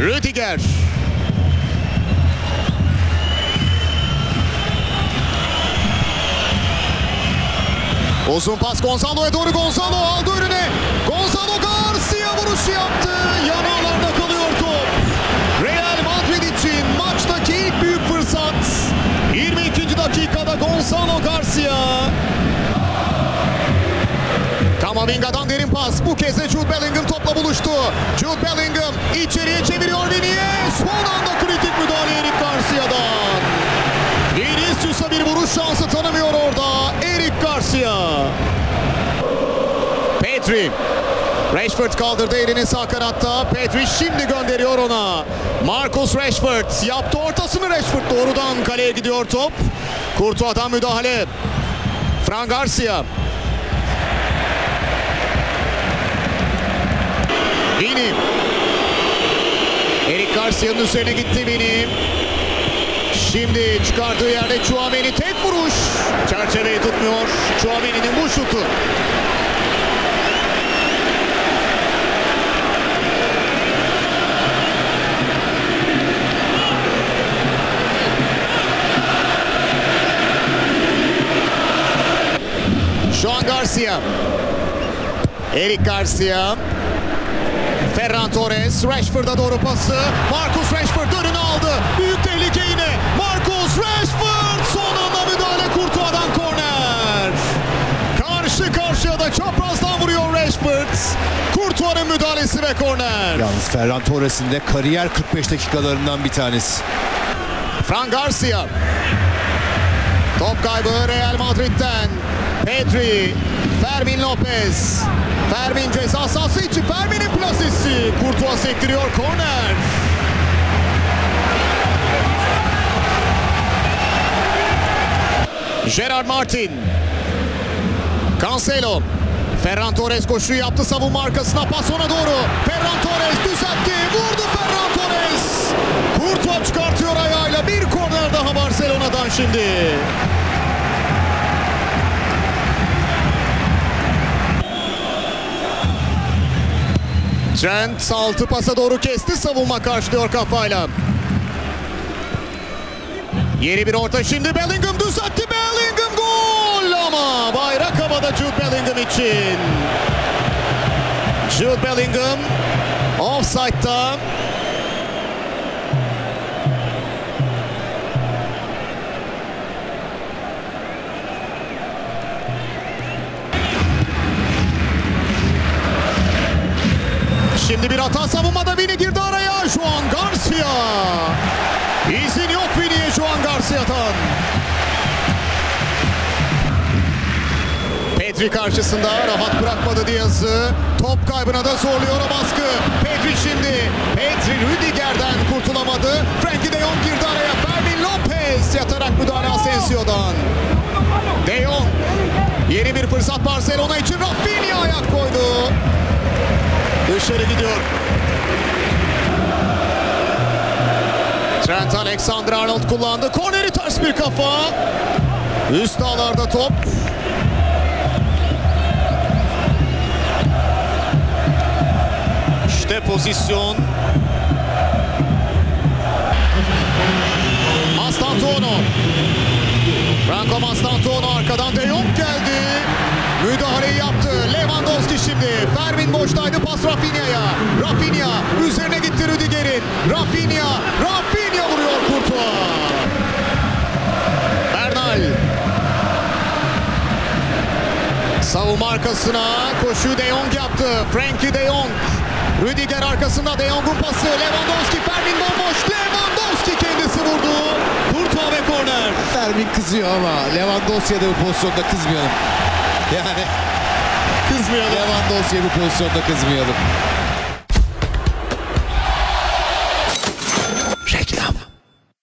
Rüdiger. Uzun pas Gonzalo'ya doğru. Gonzalo aldı önüne. Gonzalo Garcia vuruşu yaptı. Yan ağlarda kalıyor top. Real Madrid için maçtaki ilk büyük fırsat. 22. dakikada Gonzalo Garcia. Kamavinga'dan derin pas. Bu kez de Jude Bellingham topla buluştu. Jude Bellingham içeriye çeviriyor Vinicius. Son anda kritik müdahale Eric Garcia'dan. Vinicius'a bir vuruş şansı tanımıyor orada Eric Garcia. Pedri. Rashford kaldırdı elini sağ kanatta. Pedri şimdi gönderiyor ona. Marcus Rashford yaptı ortasını. Rashford doğrudan kaleye gidiyor top. Courtois'dan müdahale. Fran Garcia. Vini. Eric Garcia'nın üzerine gitti Vini. Şimdi çıkardığı yerde Tchouaméni tek vuruş. Çerçeveyi tutmuyor. Tchouaméni'nin bu şutu. Şu an Garcia. Eric Garcia. Ferran Torres, Rashford'a doğru pası. Marcus Rashford önünü aldı. Büyük tehlike yine. Marcus Rashford son anda müdahale Courtois'dan korner. Karşı karşıya da çaprazdan vuruyor Rashford. Courtois'ın müdahalesi ve korner. Yalnız Ferran Torres'in de kariyer 45 dakikalarından bir tanesi. Fran Garcia. Top kaybı Real Madrid'den. Pedri, Fermin Lopez. Fermin ceza sahası içi. Fermin'in plasesi. Courtois sektiriyor korner. Gerard Martin. Cancelo. Ferran Torres koşuyu yaptı savunma arkasına. Pas ona doğru. Ferran Torres düzeltti. Vurdu Ferran Torres. Courtois çıkartıyor ayağıyla. Bir korner daha Barcelona'dan şimdi. Trent altı pasa doğru kesti. Savunma karşılıyor kafayla. Yeni bir orta şimdi. Bellingham düzeltti. Bellingham gol ama bayrak havada Jude Bellingham için. Jude Bellingham offside'da. Şimdi bir hata savunmada. Vini girdi araya. Juan Garcia. İzin yok Vini'ye Juan Garcia'dan. Pedri karşısında rahat bırakmadı Diaz'ı. Top kaybına da zorluyor o baskı. Pedri şimdi. Pedri Rüdiger'den kurtulamadı. Frenkie de Jong girdi araya. Fermin Lopez yatarak müdahale Asensio'dan. De Jong. Yeni bir fırsat Barcelona için. Rafinha ayak koydu. Dışarı gidiyor. Trent Alexander-Arnold kullandı. Korneri ters bir kafa. Üst ağlarda top. İşte pozisyon. Mastantuono. Franco Mastantuono arkadan De Jong geldi. Müdahaleyi yaptı. Lewandowski şimdi. Fermin boştaydı. Pas Rafinha'ya. Rafinha üzerine gitti Rüdiger'in. Rafinha vuruyor Courtois. Bernal. Savunma arkasına koşu De Jong yaptı. Frenkie De Jong. Rüdiger arkasında De Jong'un pası. Lewandowski. Fermin bomboş. Lewandowski kendisi vurdu. Courtois ve korner. Fermin kızıyor ama Lewandowski'ye de bu pozisyonda kızmayalım. Yani Kızmayalım. Lewandowski'ye bu pozisyonda kızmayalım.